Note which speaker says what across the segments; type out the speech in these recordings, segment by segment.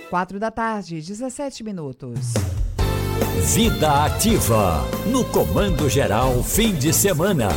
Speaker 1: 4 da tarde, 17 minutos.
Speaker 2: Vida Ativa, no Comando Geral, fim de semana.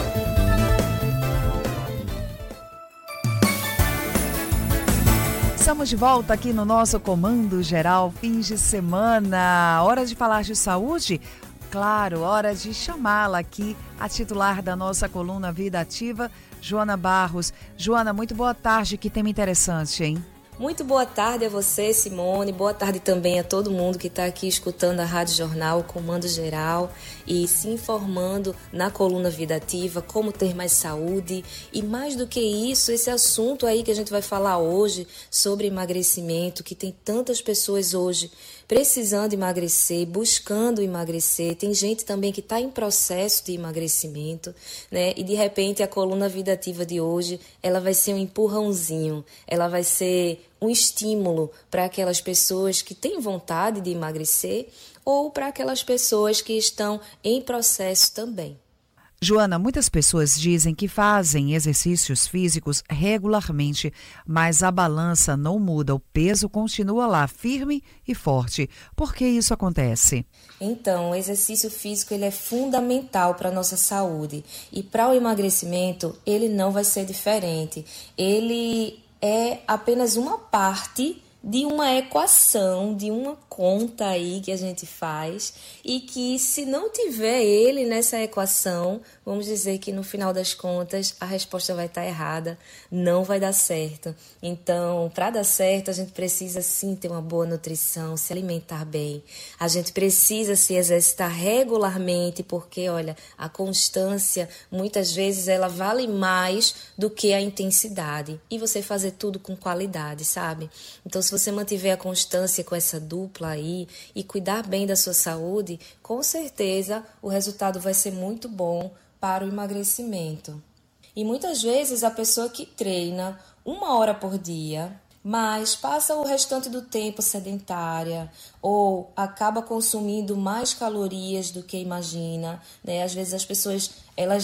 Speaker 1: Estamos de volta aqui no nosso Comando Geral, fim de semana. Hora de falar de saúde? Claro, hora de chamá-la aqui, a titular da nossa coluna Vida Ativa, Joana Barros. Joana, muito boa tarde, que tema interessante, hein?
Speaker 3: Muito boa tarde a você, Simone. Boa tarde também a todo mundo que está aqui escutando a Rádio Jornal, o Comando Geral, e se informando na coluna Vida Ativa, como ter mais saúde. E mais do que isso, esse assunto aí que a gente vai falar hoje sobre emagrecimento, que tem tantas pessoas hoje precisando emagrecer, buscando emagrecer. Tem gente também que está em processo de emagrecimento, né? E de repente a coluna Vida Ativa de hoje, ela vai ser um empurrãozinho, ela vai ser um estímulo para aquelas pessoas que têm vontade de emagrecer ou para aquelas pessoas que estão em processo também.
Speaker 1: Joana, muitas pessoas dizem que fazem exercícios físicos regularmente, mas a balança não muda, o peso continua lá, firme e forte. Por que isso acontece?
Speaker 3: Então, o exercício físico ele é fundamental para a nossa saúde e para o emagrecimento ele não vai ser diferente. Ele é apenas uma parte de uma equação, de uma conta aí que a gente faz e que se não tiver ele nessa equação, vamos dizer que no final das contas a resposta vai estar errada, não vai dar certo. Então, para dar certo, a gente precisa sim ter uma boa nutrição, se alimentar bem. A gente precisa se exercitar regularmente, porque, olha, a constância, muitas vezes, ela vale mais do que a intensidade. E você fazer tudo com qualidade, sabe? Então, se você mantiver a constância com essa dupla aí e cuidar bem da sua saúde, com certeza o resultado vai ser muito bom para o emagrecimento. E muitas vezes a pessoa que treina 1 hora por dia, mas passa o restante do tempo sedentária ou acaba consumindo mais calorias do que imagina, né? Às vezes as pessoas elas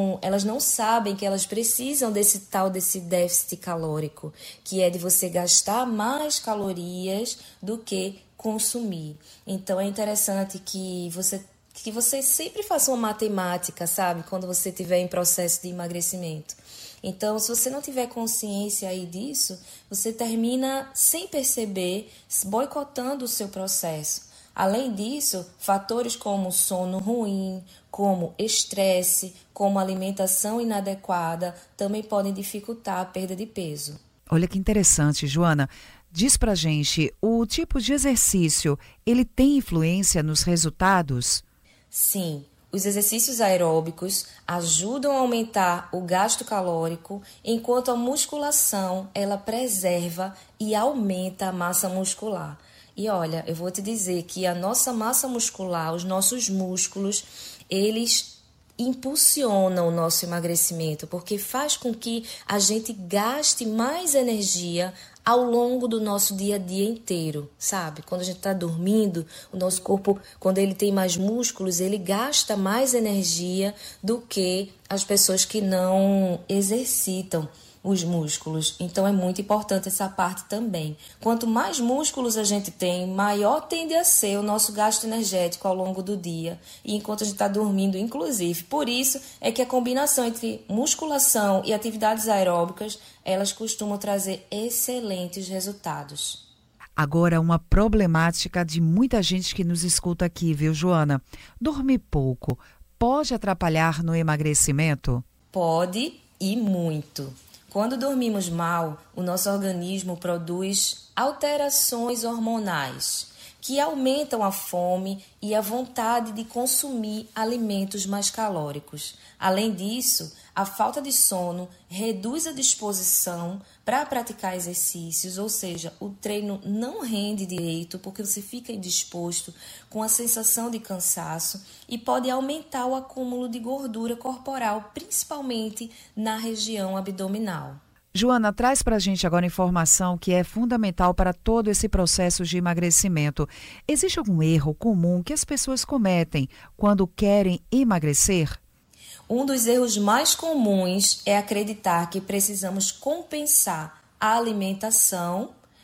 Speaker 3: não sabem que elas precisam desse déficit calórico, que é de você gastar mais calorias do que consumir. Então é interessante que você sempre faça uma matemática, sabe? Quando você estiver em processo de emagrecimento. Então, se você não tiver consciência aí disso, você termina sem perceber, boicotando o seu processo. Além disso, fatores como sono ruim, como estresse, como alimentação inadequada, também podem dificultar a perda de peso.
Speaker 1: Olha que interessante, Joana. Diz pra gente, o tipo de exercício, ele tem influência nos resultados?
Speaker 3: Sim. Os exercícios aeróbicos ajudam a aumentar o gasto calórico, enquanto a musculação ela preserva e aumenta a massa muscular. E olha, eu vou te dizer que a nossa massa muscular, os nossos músculos, eles impulsionam o nosso emagrecimento, porque faz com que a gente gaste mais energia ao longo do nosso dia a dia inteiro, sabe? Quando a gente está dormindo, o nosso corpo, quando ele tem mais músculos, ele gasta mais energia do que as pessoas que não exercitam os músculos. Então é muito importante essa parte também. Quanto mais músculos a gente tem, maior tende a ser o nosso gasto energético ao longo do dia e enquanto a gente está dormindo, inclusive. Por isso é que a combinação entre musculação e atividades aeróbicas, elas costumam trazer excelentes resultados.
Speaker 1: Agora, uma problemática de muita gente que nos escuta aqui, viu, Joana? Dormir pouco pode atrapalhar no emagrecimento?
Speaker 3: Pode e muito. Quando dormimos mal, o nosso organismo produz alterações hormonais que aumentam a fome e a vontade de consumir alimentos mais calóricos. Além disso, a falta de sono reduz a disposição para praticar exercícios, ou seja, o treino não rende direito porque você fica indisposto com a sensação de cansaço e pode aumentar o acúmulo de gordura corporal, principalmente na região abdominal.
Speaker 1: Joana, traz para a gente agora informação que é fundamental para todo esse processo de emagrecimento. Existe algum erro comum que as pessoas cometem quando querem emagrecer?
Speaker 3: Um dos erros mais comuns é acreditar que precisamos compensar a alimentação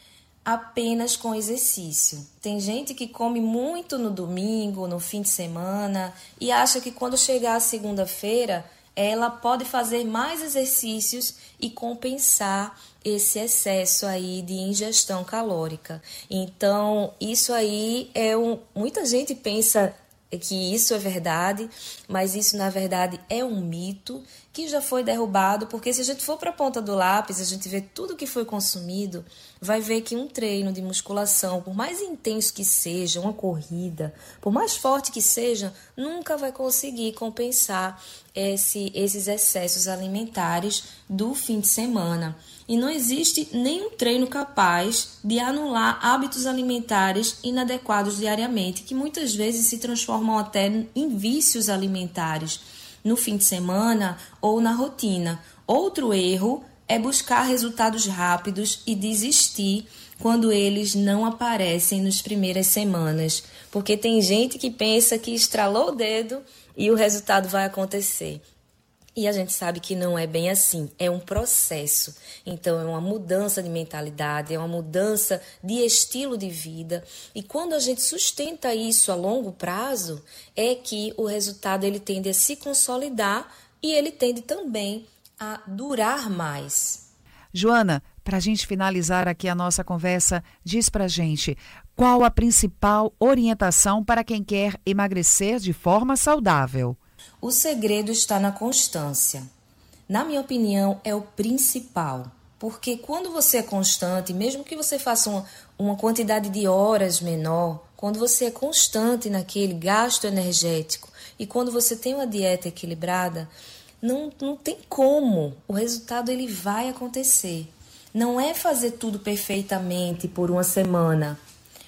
Speaker 3: apenas com exercício. Tem gente que come muito no domingo, no fim de semana, e acha que quando chegar a segunda-feira, ela pode fazer mais exercícios e compensar esse excesso aí de ingestão calórica. Então, isso aí muita gente pensa que isso é verdade, mas isso na verdade é um mito que já foi derrubado, porque se a gente for para a ponta do lápis, a gente vê tudo que foi consumido, vai ver que um treino de musculação, por mais intenso que seja, uma corrida, por mais forte que seja, nunca vai conseguir compensar esses excessos alimentares do fim de semana. E não existe nenhum treino capaz de anular hábitos alimentares inadequados diariamente, que muitas vezes se transformam até em vícios alimentares no fim de semana ou na rotina. Outro erro é buscar resultados rápidos e desistir quando eles não aparecem nas primeiras semanas, porque tem gente que pensa que estralou o dedo e o resultado vai acontecer. E a gente sabe que não é bem assim, é um processo. Então, é uma mudança de mentalidade, é uma mudança de estilo de vida. E quando a gente sustenta isso a longo prazo, é que o resultado ele tende a se consolidar e ele tende também a durar mais.
Speaker 1: Joana, para a gente finalizar aqui a nossa conversa, diz para a gente qual a principal orientação para quem quer emagrecer de forma saudável.
Speaker 3: O segredo está na constância. Na minha opinião, é o principal. Porque quando você é constante, mesmo que você faça uma quantidade de horas menor, quando você é constante naquele gasto energético e quando você tem uma dieta equilibrada, não tem como. O resultado ele vai acontecer. Não é fazer tudo perfeitamente por uma semana,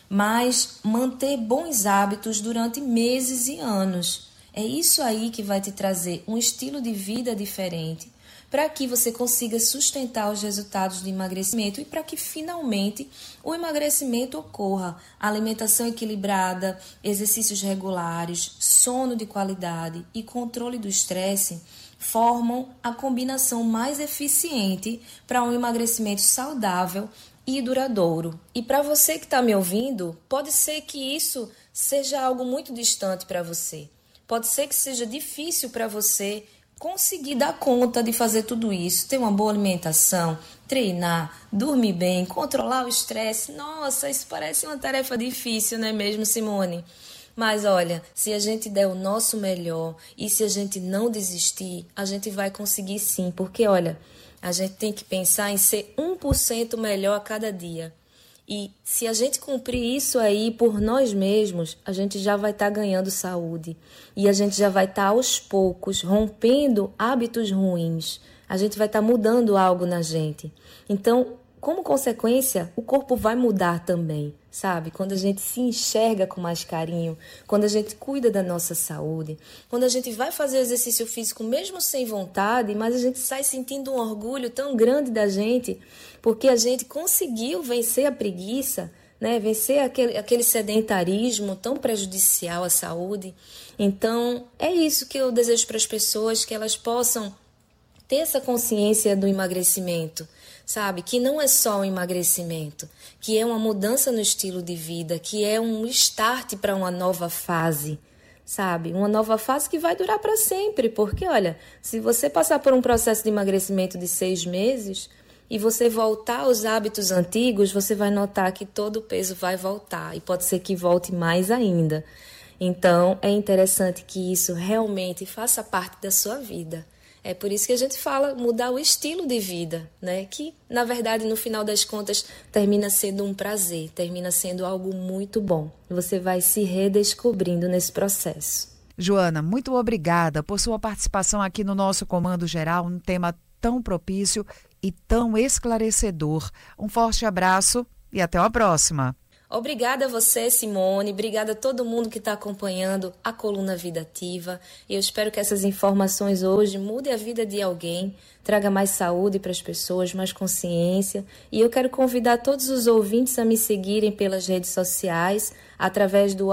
Speaker 3: mas manter bons hábitos durante meses e anos. É isso aí que vai te trazer um estilo de vida diferente para que você consiga sustentar os resultados do emagrecimento e para que finalmente o emagrecimento ocorra. Alimentação equilibrada, exercícios regulares, sono de qualidade e controle do estresse formam a combinação mais eficiente para um emagrecimento saudável e duradouro. E para você que está me ouvindo, pode ser que isso seja algo muito distante para você. Pode ser que seja difícil para você conseguir dar conta de fazer tudo isso, ter uma boa alimentação, treinar, dormir bem, controlar o estresse. Nossa, isso parece uma tarefa difícil, não é mesmo, Simone? Mas olha, se a gente der o nosso melhor e se a gente não desistir, a gente vai conseguir sim, porque olha, a gente tem que pensar em ser 1% melhor a cada dia. E se a gente cumprir isso aí por nós mesmos, a gente já vai estar ganhando saúde. E a gente já vai estar aos poucos rompendo hábitos ruins. A gente vai estar mudando algo na gente. Então, como consequência, o corpo vai mudar também, sabe? Quando a gente se enxerga com mais carinho, quando a gente cuida da nossa saúde, quando a gente vai fazer exercício físico mesmo sem vontade, mas a gente sai sentindo um orgulho tão grande da gente, porque a gente conseguiu vencer a preguiça, né? Vencer aquele sedentarismo tão prejudicial à saúde. Então, é isso que eu desejo para as pessoas, que elas possam ter essa consciência do emagrecimento, sabe? Que não é só um emagrecimento, que é uma mudança no estilo de vida, que é um start para uma nova fase, sabe? Uma nova fase que vai durar para sempre, porque, olha, se você passar por um processo de emagrecimento de 6 meses e você voltar aos hábitos antigos, você vai notar que todo o peso vai voltar e pode ser que volte mais ainda. Então, é interessante que isso realmente faça parte da sua vida. É por isso que a gente fala mudar o estilo de vida, né? Que, na verdade, no final das contas, termina sendo um prazer, termina sendo algo muito bom. Você vai se redescobrindo nesse processo.
Speaker 1: Joana, muito obrigada por sua participação aqui no nosso Comando Geral, um tema tão propício e tão esclarecedor. Um forte abraço e até a próxima.
Speaker 3: Obrigada a você, Simone, obrigada a todo mundo que está acompanhando a Coluna Vida Ativa. E eu espero que essas informações hoje mudem a vida de alguém, traga mais saúde para as pessoas, mais consciência. E eu quero convidar todos os ouvintes a me seguirem pelas redes sociais, através do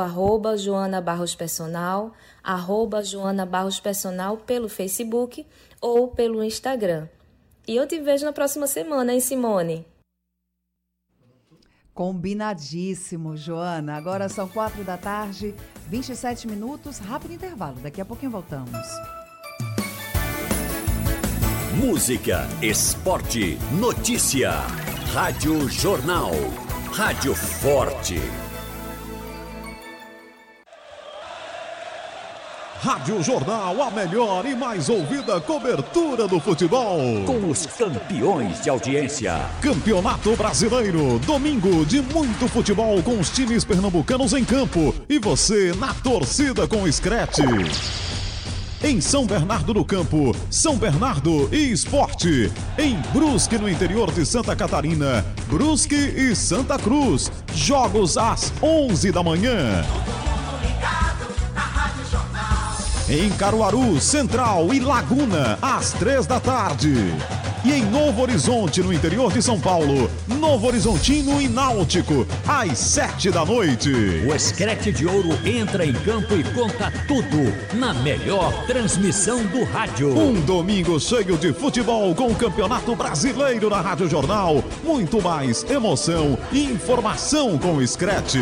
Speaker 3: @JoanaBarrosPersonal, @JoanaBarrosPersonal pelo Facebook ou pelo Instagram. E eu te vejo na próxima semana, hein, Simone?
Speaker 1: Combinadíssimo, Joana. Agora são 4h, 27 minutos. Rápido intervalo. Daqui a pouquinho voltamos.
Speaker 2: Música, esporte, notícia. Rádio Jornal. Rádio Forte.
Speaker 4: Rádio Jornal, a melhor e mais ouvida cobertura do futebol.
Speaker 2: Com os campeões de audiência.
Speaker 4: Campeonato Brasileiro, domingo de muito futebol com os times pernambucanos em campo. E você na torcida com o Scratch. Em São Bernardo do Campo, São Bernardo e Esporte. Em Brusque, no interior de Santa Catarina, Brusque e Santa Cruz. Jogos às 11 da manhã. Em Caruaru, Central e Laguna, às 3 da tarde. E em Novo Horizonte, no interior de São Paulo, Novo Horizontino e Náutico, às 7 da noite.
Speaker 2: O Scratch de Ouro entra em campo e conta tudo na melhor transmissão do rádio.
Speaker 4: Um domingo cheio de futebol com o Campeonato Brasileiro na Rádio Jornal. Muito mais emoção e informação com o Scratch.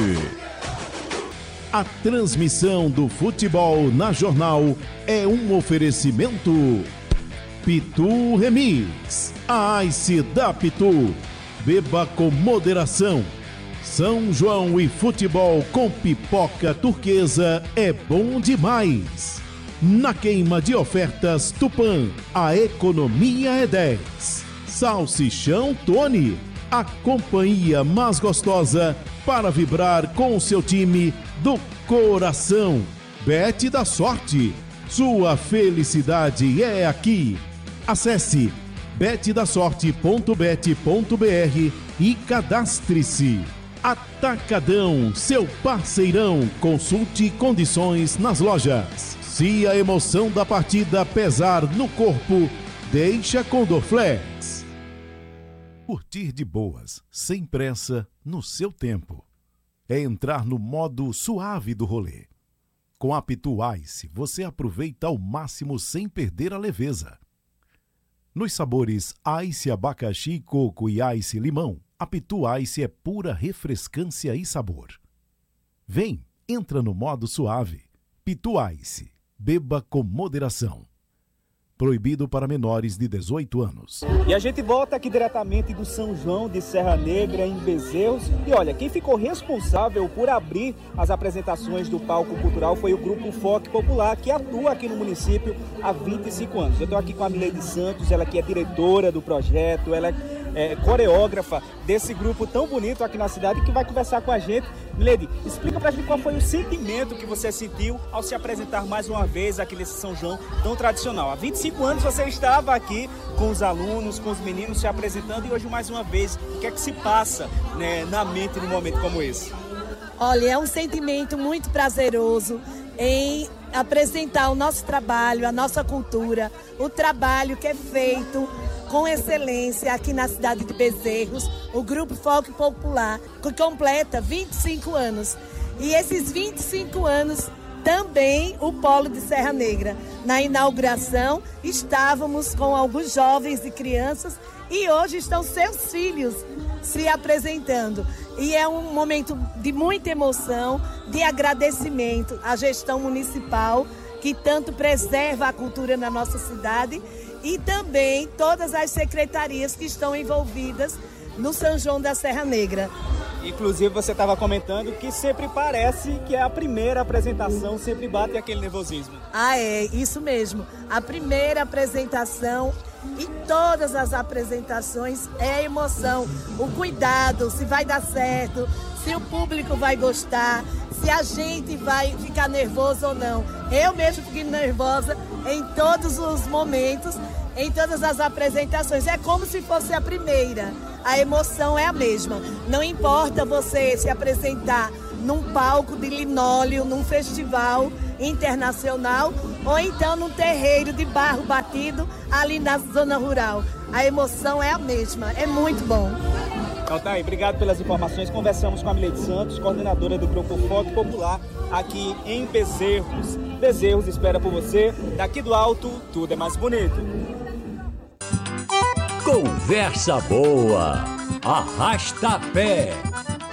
Speaker 5: A transmissão do futebol na Jornal é um oferecimento Pitu Remix, a Ice da Pitu. Beba com moderação. São João e futebol com pipoca turquesa é bom demais. Na queima de ofertas Tupã, a economia é 10. Salsichão Tony, a companhia mais gostosa para vibrar com o seu time do coração. Bet da Sorte, sua felicidade é aqui. Acesse betdasorte.bet.br e cadastre-se. Atacadão, seu parceirão. Consulte condições nas lojas. Se a emoção da partida pesar no corpo, deixa com Dorflex.
Speaker 4: Curtir de boas, sem pressa, no seu tempo. É entrar no modo suave do rolê. Com a Pitu Ice, você aproveita ao máximo sem perder a leveza. Nos sabores Ice abacaxi, coco e Ice limão, a Pitu Ice é pura refrescância e sabor. Vem, entra no modo suave. Pitu Ice, beba com moderação. Proibido para menores de 18 anos.
Speaker 6: E a gente volta aqui diretamente do São João de Serra Negra, em Bezerros. E olha, quem ficou responsável por abrir as apresentações do palco cultural foi o Grupo FOC Popular, que atua aqui no município há 25 anos. Eu estou aqui com a Milady Santos, ela que é diretora do projeto, ela é coreógrafa desse grupo tão bonito aqui na cidade, que vai conversar com a gente. Milady, explica pra gente qual foi o sentimento que você sentiu ao se apresentar mais uma vez aqui nesse São João tão tradicional. Há 25 anos você estava aqui com os alunos, com os meninos se apresentando, e hoje mais uma vez, o que é que se passa, né, na mente num momento como esse?
Speaker 7: Olha, é um sentimento muito prazeroso em apresentar o nosso trabalho, a nossa cultura, o trabalho que é feito com excelência aqui na cidade de Bezerros, o Grupo FOC Popular, que completa 25 anos. E esses 25 anos também o Polo de Serra Negra. Na inauguração estávamos com alguns jovens e crianças e hoje estão seus filhos se apresentando. E é um momento de muita emoção, de agradecimento à gestão municipal, que tanto preserva a cultura na nossa cidade, e também todas as secretarias que estão envolvidas no São João da Serra Negra.
Speaker 6: Inclusive você estava comentando que sempre parece que é a primeira apresentação, sempre bate aquele nervosismo.
Speaker 7: Ah, é, isso mesmo. A primeira apresentação e todas as apresentações é a emoção, o cuidado, se vai dar certo, se o público vai gostar, se a gente vai ficar nervoso ou não. Eu mesmo fiquei nervosa em todos os momentos, em todas as apresentações. É como se fosse a primeira. A emoção é a mesma. Não importa você se apresentar num palco de linóleo, num festival internacional, ou então num terreiro de barro batido ali na zona rural. A emoção é a mesma. É muito bom.
Speaker 6: Então tá aí, obrigado pelas informações. Conversamos com a Milady Santos, coordenadora do Grupo FOC Popular aqui em Bezerros. Bezerros espera por você. Daqui do alto, tudo é mais bonito.
Speaker 2: Conversa boa, arrasta pé.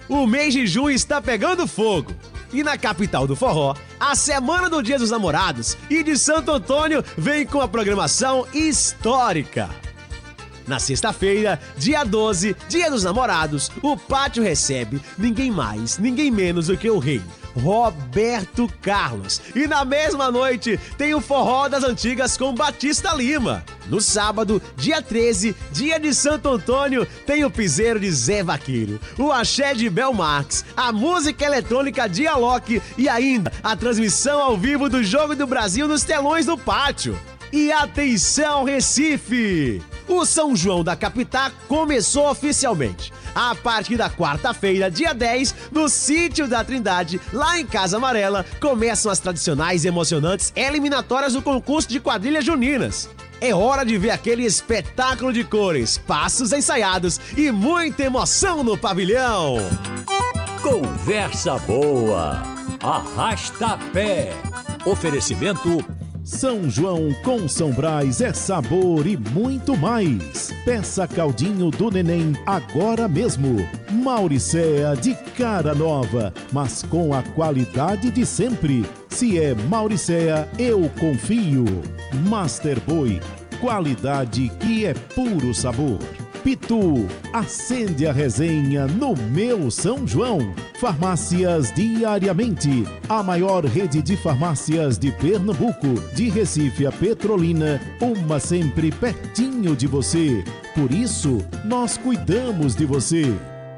Speaker 8: O mês de junho está pegando fogo. E na capital do forró, a Semana do Dia dos Namorados e de Santo Antônio vem com a programação histórica. Na sexta-feira, dia 12, Dia dos Namorados, o pátio recebe ninguém mais, ninguém menos do que o rei, Roberto Carlos. E na mesma noite tem o Forró das Antigas com Batista Lima. No sábado, dia 13, dia de Santo Antônio, tem o piseiro de Zé Vaqueiro, o axé de Bel Marques, a música eletrônica de Alok e ainda a transmissão ao vivo do Jogo do Brasil nos telões do pátio. E atenção, Recife! O São João da Capitá começou oficialmente. A partir da quarta-feira, dia 10, no Sítio da Trindade, lá em Casa Amarela, começam as tradicionais e emocionantes eliminatórias do concurso de quadrilhas juninas. É hora de ver aquele espetáculo de cores, passos ensaiados e muita emoção no pavilhão.
Speaker 2: Conversa boa, arrasta pé. Oferecimento
Speaker 5: São João com São Brás é sabor e muito mais. Peça caldinho do neném agora mesmo. Mauricéa de cara nova, mas com a qualidade de sempre. Se é Mauricéa, eu confio. Master Boy, qualidade que é puro sabor. Pitu, acende a resenha no meu São João. Farmácias Diariamente, a maior rede de farmácias de Pernambuco, de Recife a Petrolina, uma sempre pertinho de você. Por isso, nós cuidamos de você.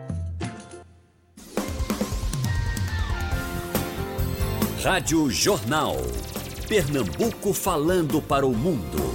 Speaker 2: Rádio Jornal. Pernambuco falando para o mundo.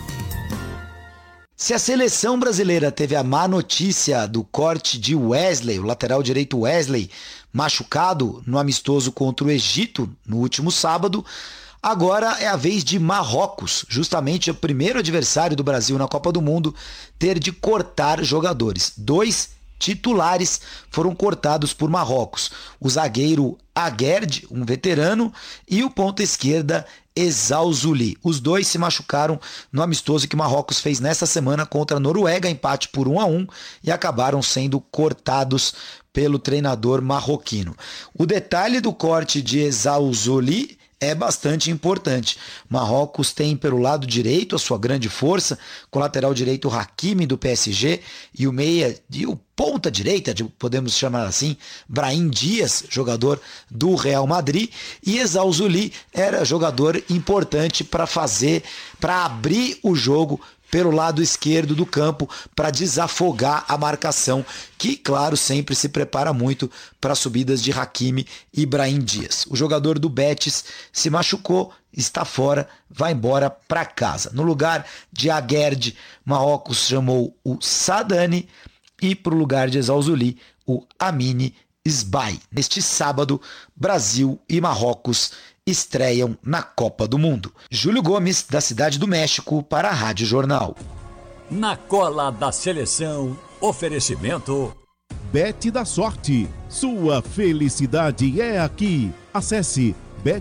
Speaker 9: Se a seleção brasileira teve a má notícia do corte de Wesley, o lateral direito Wesley, machucado no amistoso contra o Egito no último sábado, agora é a vez de Marrocos, justamente o primeiro adversário do Brasil na Copa do Mundo, ter de cortar jogadores. 2 titulares foram cortados por Marrocos. O zagueiro Aguerd, um veterano, e o ponta esquerda Ezzalzouli. Os dois se machucaram no amistoso que Marrocos fez nessa semana contra a Noruega, empate por 1-1, e acabaram sendo cortados pelo treinador marroquino. O detalhe do corte de Ezzalzouli é bastante importante. Marrocos tem pelo lado direito a sua grande força, com o lateral direito Hakimi do PSG e o meia e o ponta direita, podemos chamar assim, Brahim Dias, jogador do Real Madrid, e Ezzalzouli era jogador importante para abrir o jogo pelo lado esquerdo do campo para desafogar a marcação, que, claro, sempre se prepara muito para subidas de Hakimi e Brahim Dias. O jogador do Betis se machucou, está fora, vai embora para casa. No lugar de Aguerd, Marrocos chamou o Sadani e para o lugar de Ezzalzouli, o Amine Sbai. Neste sábado, Brasil e Marrocos estreiam na Copa do Mundo. Júlio Gomes, da Cidade do México, para a Rádio Jornal.
Speaker 2: Na cola da seleção, oferecimento
Speaker 5: Bet da Sorte. Sua felicidade é aqui. Acesse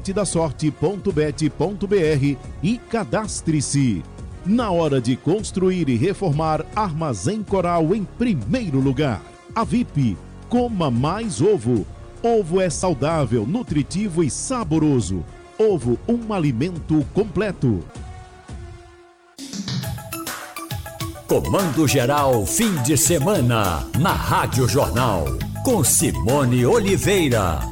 Speaker 5: betdasorte.bet.br e cadastre-se. Na hora de construir e reformar, Armazém Coral em primeiro lugar. A VIP, coma mais ovo. Ovo é saudável, nutritivo e saboroso. Ovo, um alimento completo.
Speaker 2: Comando Geral fim de semana na Rádio Jornal com Simone Oliveira.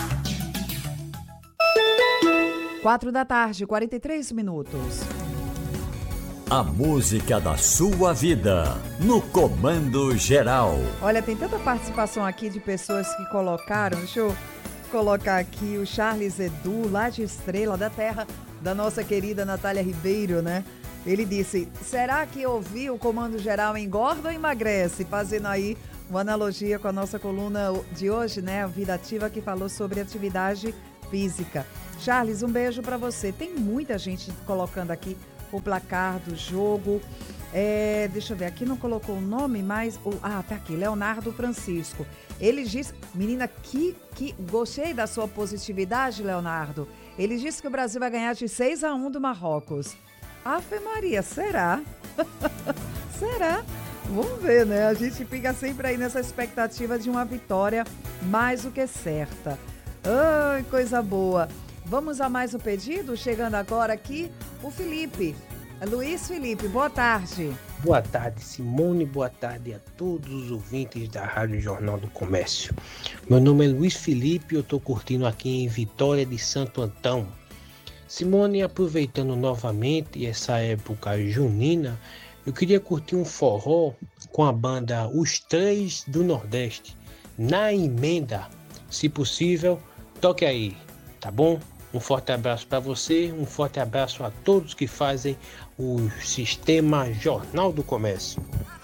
Speaker 1: 4 da tarde, 43 minutos.
Speaker 2: A música da sua vida no Comando Geral.
Speaker 1: Olha, tem tanta participação aqui de pessoas que colocaram. Deixa eu colocar aqui o Charles Edu, lá de Estrela, da terra da nossa querida Natália Ribeiro, né? Ele disse, será que ouvir o Comando Geral engorda ou emagrece? Fazendo aí uma analogia com a nossa coluna de hoje, né? A Vida Ativa, que falou sobre atividade física. Charles, um beijo para você. Tem muita gente colocando aqui o placar do jogo. Deixa eu ver, aqui não colocou o nome, mas... tá aqui, Leonardo Francisco. Ele diz... Menina, que gostei da sua positividade, Leonardo. Ele disse que o Brasil vai ganhar de 6-1 do Marrocos. Ave Maria, será? Será? Vamos ver, né? A gente fica sempre aí nessa expectativa de uma vitória mais do que certa. Ai, coisa boa. Vamos a mais um pedido? Chegando agora aqui, o Felipe. Luiz Felipe, boa tarde.
Speaker 10: Boa tarde, Simone. Boa tarde a todos os ouvintes da Rádio Jornal do Comércio. Meu nome é Luiz Felipe e eu estou curtindo aqui em Vitória de Santo Antão. Simone, aproveitando novamente essa época junina, eu queria curtir um forró com a banda Os Três do Nordeste, na emenda. Se possível, toque aí, tá bom? Um forte abraço para você, um forte abraço a todos que fazem o Sistema Jornal do Comércio.